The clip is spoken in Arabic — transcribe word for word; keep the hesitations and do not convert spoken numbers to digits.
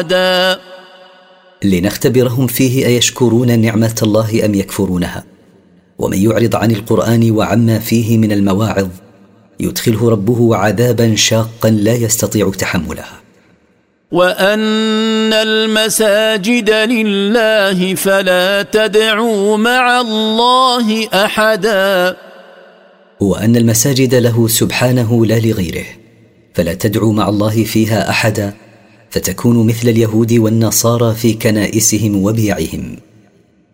لنختبرهم فيه أيشكرون نعمة الله أم يكفرونها. ومن يعرض عن القرآن وعما فيه من المواعظ يدخله ربه عذابا شاقا لا يستطيع تحملها. وأن المساجد لله فلا تدعوا مع الله أحدا. وأن المساجد له سبحانه لا لغيره، فلا تدعوا مع الله فيها أحدا فتكونوا مثل اليهود والنصارى في كنائسهم وبيعهم.